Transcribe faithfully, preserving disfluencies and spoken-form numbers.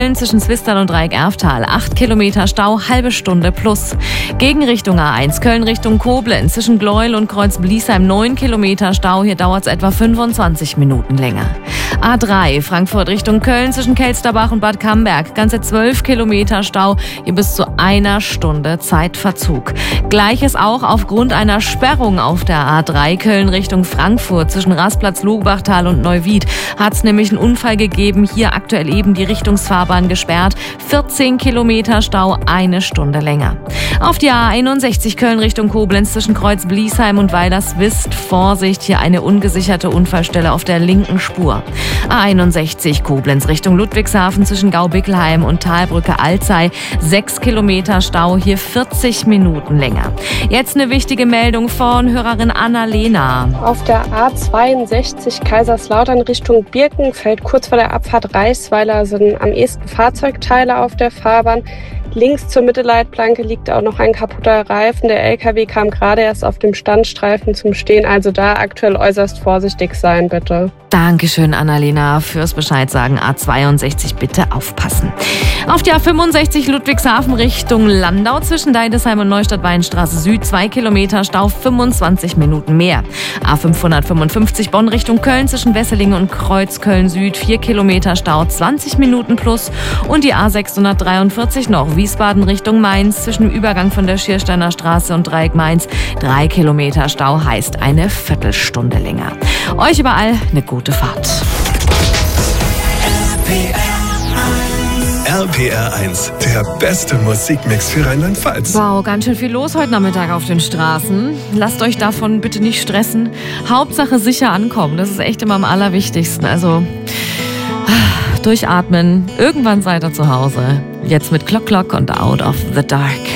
zwischen Zwistal und Dreieck-Erftal, acht Kilometer Stau, halbe Stunde plus. Gegenrichtung A eins, Köln Richtung Koblenz, zwischen Gleuel und Kreuz-Bliesheim, neun Kilometer Stau, hier dauert es etwa fünfundzwanzig Minuten länger. A drei, Frankfurt Richtung Köln, zwischen Kelsterbach und Bad Camberg, ganze zwölf Kilometer Stau, hier bis zu einer Stunde Zeitverzug. Gleiches auch aufgrund einer Sperrung auf der A drei, Köln Richtung Frankfurt, zwischen Rastplatz, Lobachtal und Neuwied, hat es nämlich einen Unfall gegeben, hier aktuell eben die Richtungsfahrbahn gesperrt, vierzehn Kilometer Stau, eine Stunde länger. Auf die A einundsechzig Köln Richtung Koblenz zwischen Kreuz-Bliesheim und Weilerswist, Vorsicht, hier eine ungesicherte Unfallstelle auf der linken Spur. A einundsechzig Koblenz Richtung Ludwigshafen zwischen Gau-Bickelheim und Talbrücke Alzey, sechs Kilometer Stau, hier vierzig Minuten länger. Jetzt eine wichtige Meldung von Hörerin Annalena. Auf der A zweiundsechzig Kaiserslautern Richtung Birkenfeld, kurz vor der Abfahrt Reichsweiler, sind am ehesten Fahrzeugteile auf der Fahrbahn. Links zur Mittelleitplanke liegt auch noch ein kaputter Reifen. Der L K W kam gerade erst auf dem Standstreifen zum Stehen, also da aktuell äußerst vorsichtig sein, bitte. Dankeschön, Annalena, fürs Bescheid sagen. A zweiundsechzig bitte aufpassen. Auf die A fünfundsechzig Ludwigshafen Richtung Landau zwischen Deidesheim und Neustadt-Weinstraße Süd, zwei Kilometer Stau, fünfundzwanzig Minuten mehr. A fünfhundertfünfundfünfzig Bonn Richtung Köln zwischen Wesseling und Kreuzköln Süd, vier Kilometer Stau, zwanzig Minuten plus. Und die A sechshundertdreiundvierzig noch Wiesbaden Richtung Mainz zwischen dem Übergang von der Schiersteiner Straße und Dreieck Mainz, drei Kilometer Stau, heißt eine Viertelstunde länger. Euch überall eine gute Fahrt. R P R eins, der beste Musikmix für Rheinland-Pfalz. Wow, ganz schön viel los heute Nachmittag auf den Straßen. Lasst euch davon bitte nicht stressen. Hauptsache sicher ankommen, das ist echt immer am allerwichtigsten. Also durchatmen, irgendwann seid ihr zu Hause. Jetzt mit Clock Clock und Out of the Dark.